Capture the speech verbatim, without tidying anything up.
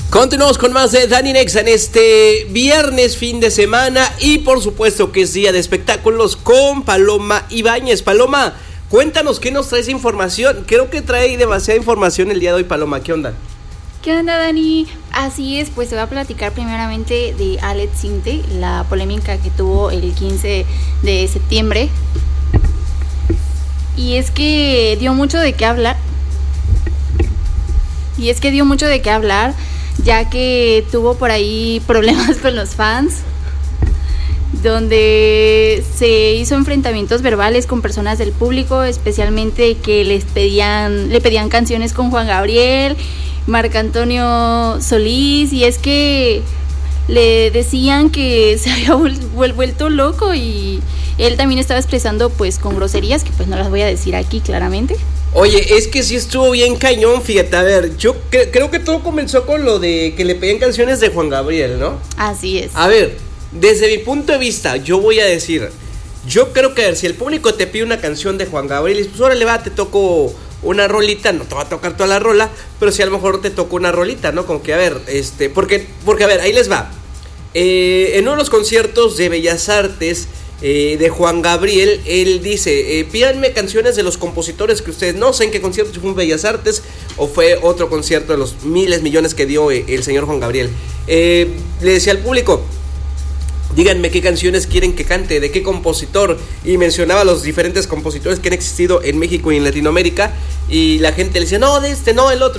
Continuamos con más de Dani Nexa en este viernes, fin de semana, y por supuesto que es día de espectáculos con Paloma Ibáñez. Paloma, cuéntanos qué nos traes información. Creo que trae demasiada información el día de hoy, Paloma. ¿Qué onda? ¿Qué onda, Dani? Así es, pues se va a platicar primeramente de Alex Sinte, la polémica que tuvo el quince de septiembre. Y es que dio mucho de qué hablar. Y es que dio mucho de qué hablar. ya que tuvo por ahí problemas con los fans, donde se hizo enfrentamientos verbales con personas del público, especialmente que les pedían, le pedían canciones con Juan Gabriel, Marc Antonio Solís, y es que le decían que se había vuelto loco, y él también estaba expresando pues con groserías, que pues no las voy a decir aquí claramente. Oye, es que sí estuvo bien cañón, fíjate, a ver, yo cre- creo que todo comenzó con lo de que le pedían canciones de Juan Gabriel, ¿no? Así es. A ver, desde mi punto de vista, yo voy a decir, yo creo que a ver, si el público te pide una canción de Juan Gabriel, pues órale va, te toco una rolita, no te va a tocar toda la rola, pero sí a lo mejor te toco una rolita, ¿no? Como que a ver, este, porque, porque a ver, ahí les va. Eh, en uno de los conciertos de Bellas Artes eh, de Juan Gabriel, él dice, eh, pídanme canciones de los compositores que ustedes no sé en qué concierto, si fue un Bellas Artes o fue otro concierto de los miles, millones que dio eh, el señor Juan Gabriel. Eh, le decía al público, díganme qué canciones quieren que cante, de qué compositor, y mencionaba los diferentes compositores que han existido en México y en Latinoamérica, y la gente le decía, no, de este, no, el otro.